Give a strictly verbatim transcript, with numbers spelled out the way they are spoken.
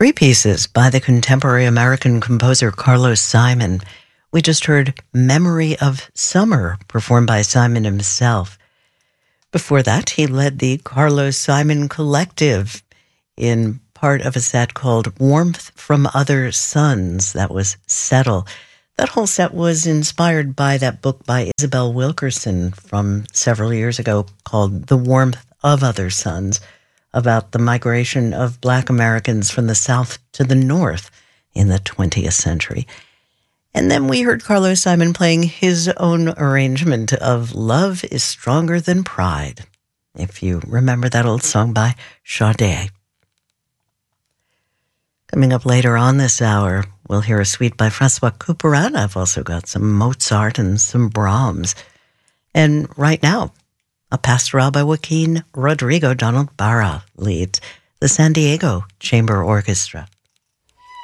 Three pieces by the contemporary American composer Carlos Simon. We just heard Memory of Summer, performed by Simon himself. Before that, he led the Carlos Simon Collective in part of a set called Warmth from Other Suns. That was Settle. That whole set was inspired by that book by Isabel Wilkerson from several years ago called The Warmth of Other Suns, about the migration of Black Americans from the South to the North in the twentieth century. And then we heard Carlos Simon playing his own arrangement of Love is Stronger Than Pride, if you remember that old song by Sade. Coming up later on this hour, we'll hear a suite by Francois Couperin. I've also got some Mozart and some Brahms. And right now, a pastoral by Joaquin Rodrigo. Donald Barra leads the San Diego Chamber Orchestra.